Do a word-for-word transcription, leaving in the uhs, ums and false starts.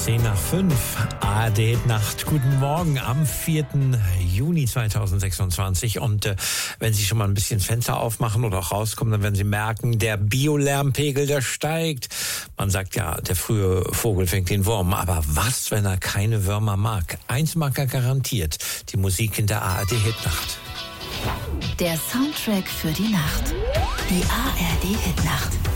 zehn nach fünf, A R D-Nacht. Guten Morgen am vierten Juni zweitausendsechsundzwanzig. Und äh, wenn Sie schon mal ein bisschen Fenster aufmachen oder auch rauskommen, dann werden Sie merken, der Biolärmpegel, der steigt. Man sagt ja, der frühe Vogel fängt den Wurm. Aber was, wenn er keine Würmer mag? Eins mag er garantiert, die Musik in der A R D-Hitnacht. Der Soundtrack für die Nacht. Die A R D-Hitnacht.